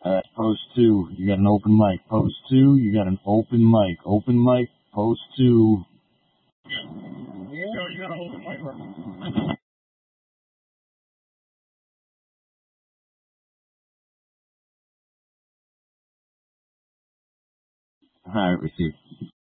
Post two, you got an open mic. Post two, you got an open mic. Open mic, post two. Yeah, you got an open mic. All right, receive.